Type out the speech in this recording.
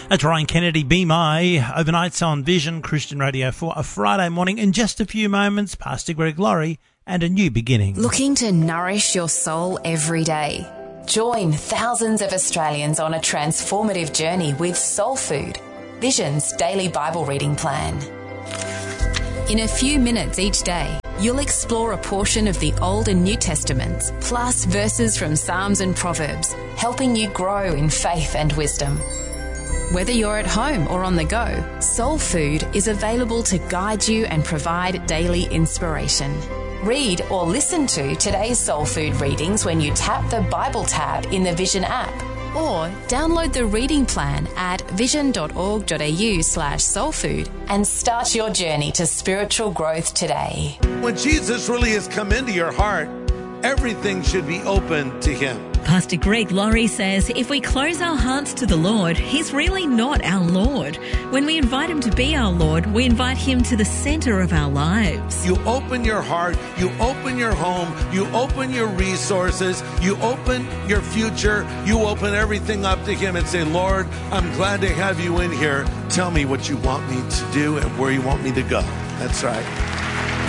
That's Ryan Kennedy, Be My. Overnights on Vision Christian Radio for a Friday morning. In just a few moments, Pastor Greg Laurie and a new beginning. Looking to nourish your soul every day? Join thousands of Australians on a transformative journey with Soul Food, Vision's daily Bible reading plan. In a few minutes each day, you'll explore a portion of the Old and New Testaments, plus verses from Psalms and Proverbs, helping you grow in faith and wisdom. Whether you're at home or on the go, Soul Food is available to guide you and provide daily inspiration. Read or listen to today's Soul Food readings when you tap the Bible tab in the Vision app, or download the reading plan at vision.org.au/soulfood and start your journey to spiritual growth today. When Jesus really has come into your heart, everything should be open to him. Pastor Greg Laurie says if we close our hearts to the Lord, he's really not our Lord. When we invite him to be our Lord, we invite him to the center of our lives. You open your heart, you open your home, you open your resources, you open your future, you open everything up to him and say, Lord, I'm glad to have you in here. Tell me what you want me to do and where you want me to go. That's right.